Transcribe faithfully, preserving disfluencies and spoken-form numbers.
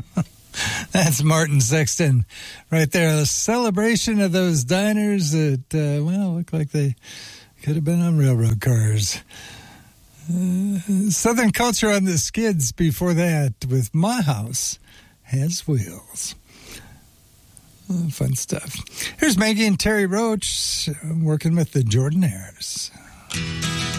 That's Martin Sexton right there. A celebration of those diners that, uh, well, look like they could have been on railroad cars. Uh, Southern Culture on the Skids before that with My House Has Wheels. Uh, fun stuff. Here's Maggie and Terry Roach uh, working with the Jordanaires.